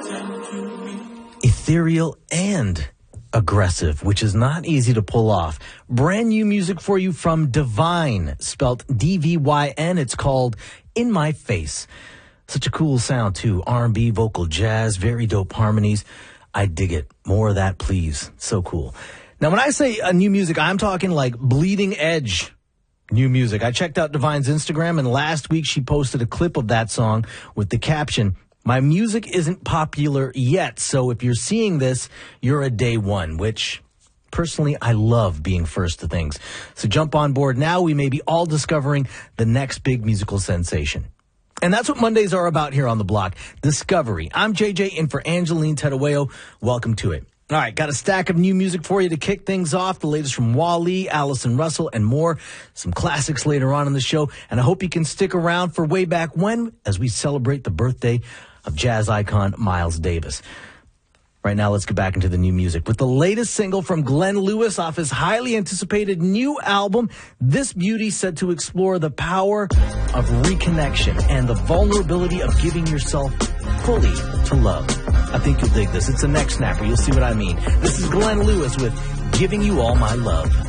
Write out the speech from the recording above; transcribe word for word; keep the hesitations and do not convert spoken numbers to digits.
Ethereal and aggressive, which is not easy to pull off. Brand new music for you from Divine, spelt D V Y N. It's called In My Face. Such a cool sound, too. R and B, vocal jazz, very dope harmonies. I dig it. More of that, please. So cool. Now, when I say uh, new music, I'm talking like bleeding edge new music. I checked out Divine's Instagram, and last week she posted a clip of that song with the caption, "My music isn't popular yet, so if you're seeing this, you're a day one," which, personally, I love being first to things. So jump on board now. We may be all discovering the next big musical sensation. And that's what Mondays are about here on The Block, discovery. I'm J J in for Angeline Tedaweo. Welcome to it. All right, got a stack of new music for you to kick things off. The latest from Wale, Allison Russell, and more. Some classics later on in the show. And I hope you can stick around for Way Back When as we celebrate the birthday of jazz icon Miles Davis. Right now, let's get back into the new music. With the latest single from Glenn Lewis off his highly anticipated new album, this beauty said to explore the power of reconnection and the vulnerability of giving yourself fully to love. I think you'll dig this. It's a neck snapper. You'll see what I mean. This is Glenn Lewis with Giving You All My Love.